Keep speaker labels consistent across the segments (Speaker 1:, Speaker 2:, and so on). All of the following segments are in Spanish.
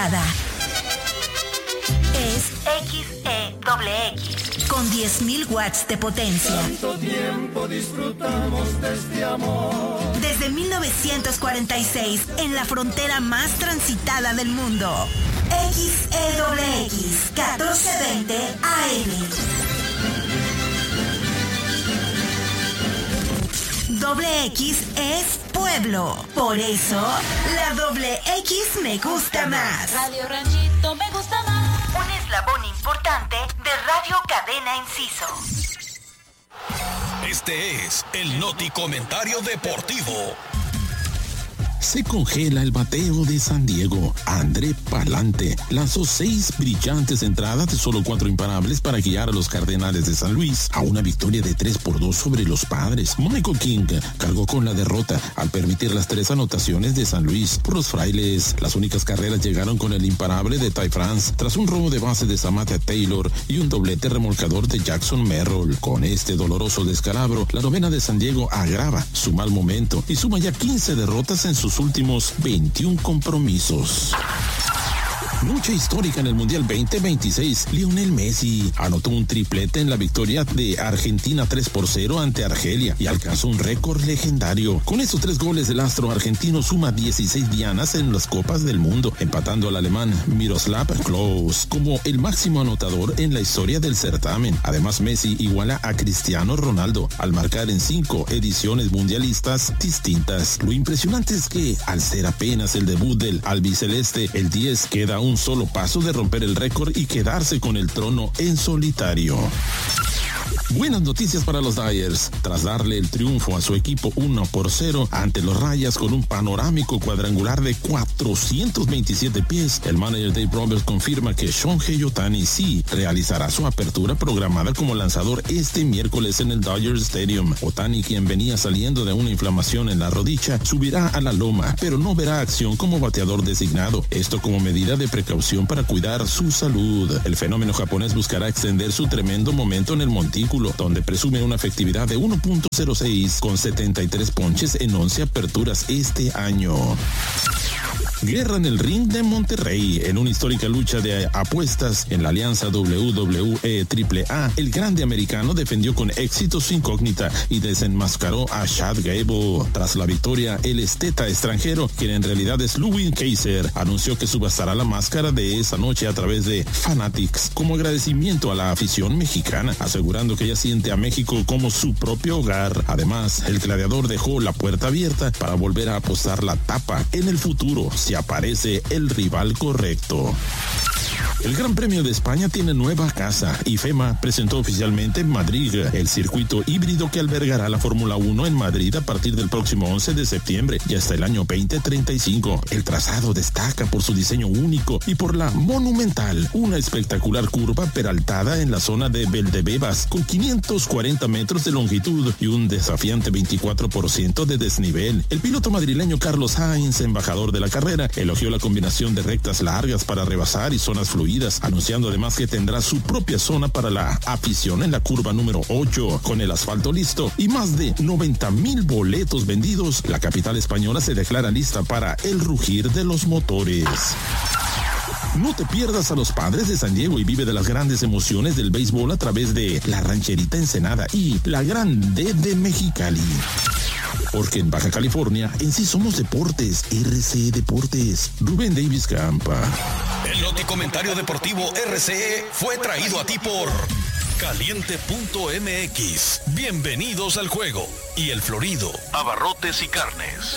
Speaker 1: pulgada. Es XEXX con 10.000 watts de potencia.
Speaker 2: Tanto tiempo disfrutamos de este amor.
Speaker 1: Desde 1946, en la frontera más transitada del mundo. XEXX 1420 AM. Doble X es pueblo. Por eso, la doble X me gusta más.
Speaker 3: Radio Ranchito me gusta más.
Speaker 1: Un eslabón importante de Radio Cadena Inciso.
Speaker 4: Este es el Noti Comentario Deportivo.
Speaker 5: Se congela el bateo de San Diego. André Palante lanzó 6 brillantes entradas de solo 4 imparables para guiar a los Cardenales de San Luis a una victoria de 3-2 sobre los Padres. Michael King cargó con la derrota al permitir las 3 anotaciones de San Luis. Por los Frailes, las únicas carreras llegaron con el imparable de Ty France tras un robo de base de Samantha Taylor y un doblete remolcador de Jackson Merrill. Con este doloroso descalabro, la novena de San Diego agrava su mal momento y suma ya 15 derrotas en sus últimos 21 compromisos. Noche histórica en el Mundial 2026. Lionel Messi anotó un triplete en la victoria de Argentina 3-0 ante Argelia y alcanzó un récord legendario. Con esos 3 goles, el astro argentino suma 16 dianas en las Copas del Mundo, empatando al alemán Miroslav Klose como el máximo anotador en la historia del certamen. Además, Messi iguala a Cristiano Ronaldo al marcar en 5 ediciones mundialistas distintas. Lo impresionante es que, al ser apenas el debut del albiceleste, el 10 queda un solo paso de romper el récord y quedarse con el trono en solitario. Buenas noticias para los Dyers. Tras darle el triunfo a su equipo 1-0 ante los Rayas con un panorámico cuadrangular de 427 pies, el manager Dave Roberts confirma que Shohei Ohtani sí realizará su apertura programada como lanzador este miércoles en el Dodger Stadium. Ohtani, quien venía saliendo de una inflamación en la rodilla, subirá a la loma, pero no verá acción como bateador designado. Esto como medida de precaución para cuidar su salud. El fenómeno japonés buscará extender su tremendo momento en el montículo, donde presume una efectividad de 1.06 con 73 ponches en 11 aperturas este año. Guerra en el ring de Monterrey. En una histórica lucha de apuestas en la alianza WWE AAA, el grande americano defendió con éxito su incógnita y desenmascaró a Chad Gable. Tras la victoria, el esteta extranjero, quien en realidad es Louis Kaiser, anunció que subastará la máscara de esa noche a través de Fanatics como agradecimiento a la afición mexicana, asegurando que ella siente a México como su propio hogar. Además, el gladiador dejó la puerta abierta para volver a apostar la tapa en el futuro si aparece el rival correcto. El Gran Premio de España tiene nueva casa. IFEMA presentó oficialmente en Madrid el circuito híbrido que albergará la Fórmula 1 en Madrid a partir del próximo 11 de septiembre y hasta el año 2035. El trazado destaca por su diseño único y por la monumental, una espectacular curva peraltada en la zona de Valdebebas con 540 metros de longitud y un desafiante 24% de desnivel. El piloto madrileño Carlos Sainz, embajador de la carrera, elogió la combinación de rectas largas para rebasar y zonas fluidas, anunciando además que tendrá su propia zona para la afición en la curva número 8. Con el asfalto listo y más de 90,000 boletos vendidos, la capital española se declara lista para el rugir de los motores. No te pierdas a los Padres de San Diego y vive de las grandes emociones del béisbol a través de la Rancherita Ensenada y la Gran D de Mexicali. Porque en Baja California, en sí somos deportes, RCE Deportes. Rubén Davis Campa.
Speaker 4: El Noti Comentario Deportivo RCE fue traído a ti por Caliente.mx. Bienvenidos al juego. Y El Florido, abarrotes y carnes.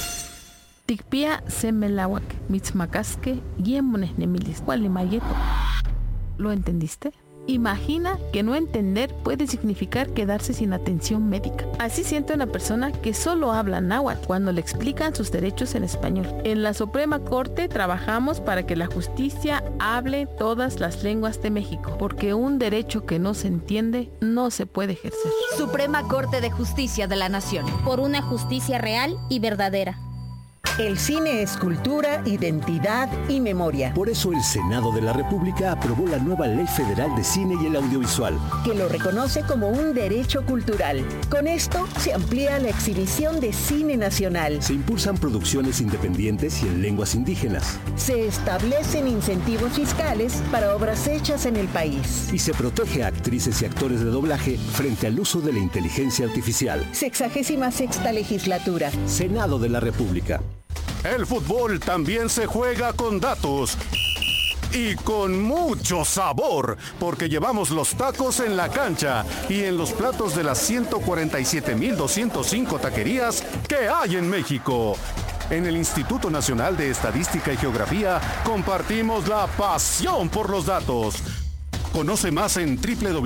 Speaker 6: Tikpia semelawak, mitzmacasque, yemones nemilis, gualimayeto. ¿Lo entendiste? Imagina que no entender puede significar quedarse sin atención médica. Así siente una persona que solo habla náhuatl cuando le explican sus derechos en español. En la Suprema Corte trabajamos para que la justicia hable todas las lenguas de México, porque un derecho que no se entiende no se puede ejercer.
Speaker 7: Suprema Corte de Justicia de la Nación.
Speaker 8: Por una justicia real y verdadera.
Speaker 7: El cine es cultura, identidad y memoria.
Speaker 8: Por eso el Senado de la República aprobó la nueva Ley Federal de Cine y el Audiovisual,
Speaker 7: que lo reconoce como un derecho cultural. Con esto se amplía la exhibición de cine nacional.
Speaker 8: Se impulsan producciones independientes y en lenguas indígenas.
Speaker 7: Se establecen incentivos fiscales para obras hechas en el país.
Speaker 8: Y se protege a actrices y actores de doblaje frente al uso de la inteligencia artificial.
Speaker 7: 66ª legislatura.
Speaker 8: Senado de la República.
Speaker 9: El fútbol también se juega con datos. Y con mucho sabor, porque llevamos los tacos en la cancha y en los platos de las 147,205 taquerías que hay en México. En el Instituto Nacional de Estadística y Geografía compartimos la pasión por los datos. Conoce más en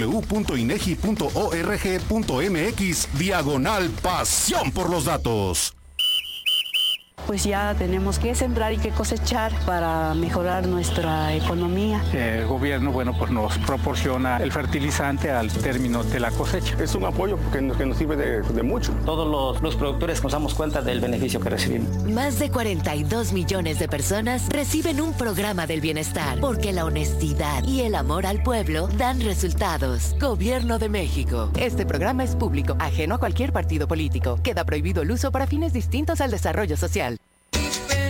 Speaker 9: www.inegi.org.mx/pasión por los datos.
Speaker 10: Pues ya tenemos que sembrar y que cosechar para mejorar nuestra economía.
Speaker 11: El gobierno, pues nos proporciona el fertilizante al término de la cosecha.
Speaker 12: Es un apoyo que nos sirve de mucho.
Speaker 13: Todos los productores nos damos cuenta del beneficio que recibimos.
Speaker 14: Más de 42 millones de personas reciben un programa del bienestar, porque la honestidad y el amor al pueblo dan resultados. Gobierno de México.
Speaker 15: Este programa es público, ajeno a cualquier partido político. Queda prohibido el uso para fines distintos al desarrollo social.